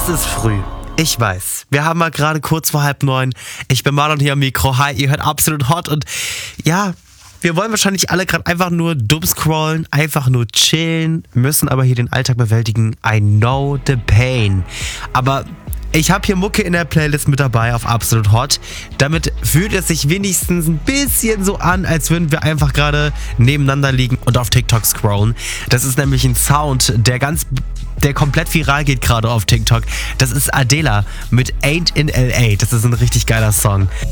Es ist früh. Ich weiß. Wir haben mal gerade kurz vor 8:30. Ich bin Marlon hier am Mikro. Hi, ihr hört Absolut Hot. Und ja, wir wollen wahrscheinlich alle gerade einfach nur dumm scrollen, einfach nur chillen, müssen aber hier den Alltag bewältigen. I know the pain. Aber ich habe hier Mucke in der Playlist mit dabei auf Absolut Hot. Damit fühlt es sich wenigstens ein bisschen so an, als würden wir einfach gerade nebeneinander liegen und auf TikTok scrollen. Das ist nämlich ein Sound, der komplett viral geht gerade auf TikTok. Das ist Adela mit Ain't in LA. Das ist ein richtig geiler Song.